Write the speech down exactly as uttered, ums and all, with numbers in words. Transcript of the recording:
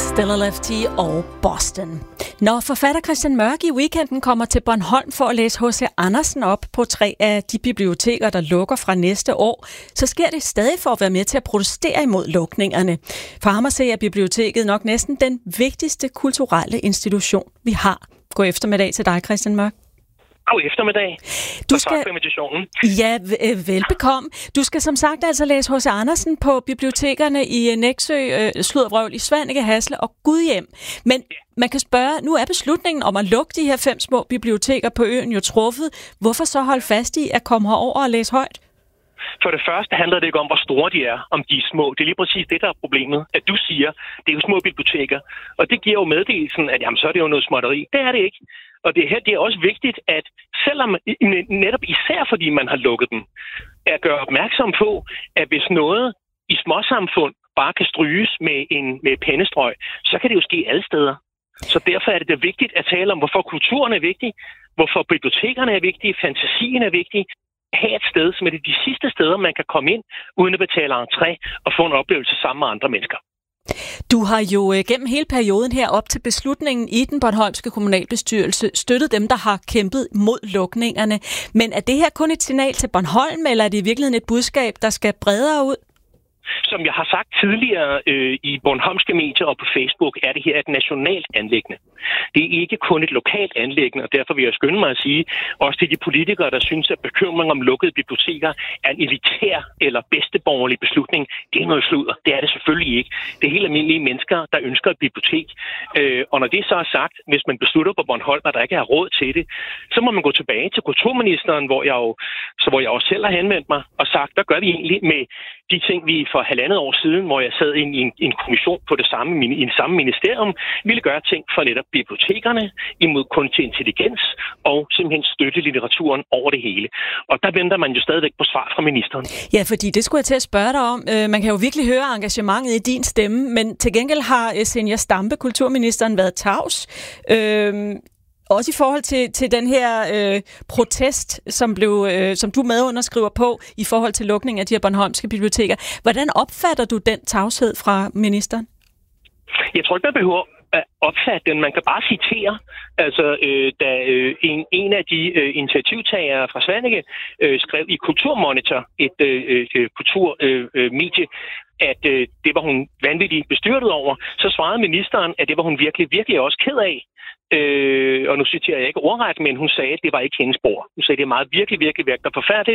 Stella Lefty og Boston. Når forfatter Christian Mørk i weekenden kommer til Bornholm for at læse H C Andersen op på tre af de biblioteker, der lukker fra næste år, så sker det stadig for at være med til at protestere imod lukningerne. For ham at se er biblioteket nok næsten den vigtigste kulturelle institution, vi har. God eftermiddag til dig, Christian Mørk. God eftermiddag. Du skal... Ja, velbekomme. Du skal som sagt altså læse H C Andersen på bibliotekerne i Nexø, øh, Sludervrøvl, i Svaneke, Hasle og Gudhjem. Men man kan spørge, nu er beslutningen om at lukke de her fem små biblioteker på øen jo truffet. Hvorfor så holde fast i at komme herover og læse højt? For det første handler det ikke om, hvor store de er, om de er små. Det er lige præcis det, der er problemet. At du siger, det er jo små biblioteker. Og det giver jo meddelelsen, at jamen, så er det jo noget småtteri. Det er det ikke. Og det her det er også vigtigt, at selvom netop især fordi man har lukket dem, at gøre opmærksom på, at hvis noget i småsamfund bare kan stryges med en med pennestrøg, så kan det jo ske alle steder. Så derfor er det da vigtigt at tale om, hvorfor kulturen er vigtig, hvorfor bibliotekerne er vigtige, fantasien er vigtig. Have et sted, som er det de sidste steder, man kan komme ind, uden at betale entré og få en oplevelse sammen med andre mennesker. Du har jo gennem hele perioden her op til beslutningen i den bornholmske kommunalbestyrelse støttet dem, der har kæmpet mod lukningerne. Men er det her kun et signal til Bornholm, eller er det i virkeligheden et budskab, der skal bredere ud? Som jeg har sagt tidligere øh, i bornholmske medier og på Facebook, er det her et nationalt anliggende. Det er ikke kun et lokalt anliggende, og derfor vil jeg skynde mig at sige, også til de politikere, der synes, at bekymring om lukkede biblioteker er en elitær eller bedsteborgerlig beslutning. Det er noget sludder. Det er det selvfølgelig ikke. Det er helt almindelige mennesker, der ønsker et bibliotek. Øh, og når det så er sagt, hvis man beslutter på Bornholm, at der ikke er råd til det, så må man gå tilbage til kulturministeren, hvor jeg jo, så hvor jeg også selv har henvendt mig og sagt, hvad gør vi egentlig med de ting, vi for halvandet år siden, hvor jeg sad i en, i en kommission på det samme, i det samme ministerium, ville gøre ting for netop bibliotekerne imod kunstig intelligens og simpelthen støtte litteraturen over det hele. Og der venter man jo stadigvæk på svar fra ministeren. Ja, fordi det skulle jeg til at spørge dig om. Man kan jo virkelig høre engagementet i din stemme, men til gengæld har Zenia Stampe, kulturministeren, været tavs. Øh... Også i forhold til, til den her øh, protest, som, blev, øh, som du medunderskriver på i forhold til lukning af de her bornholmske biblioteker. Hvordan opfatter du den tavshed fra ministeren? Jeg tror ikke, man behøver at opfatte den. Man kan bare citere, altså øh, da øh, en, en af de øh, initiativtagere fra Svaneke øh, skrev i Kulturmonitor, et øh, øh, kulturmedie, øh, at øh, det var hun vanvittigt bestyrtet over, så svarede ministeren, at det var hun virkelig, virkelig også ked af. Øh, og nu citerer jeg ikke ordret, men hun sagde, at det var ikke hendes bord. Hun sagde, at det er meget virkelig, virkelig virkelig forfærdeligt.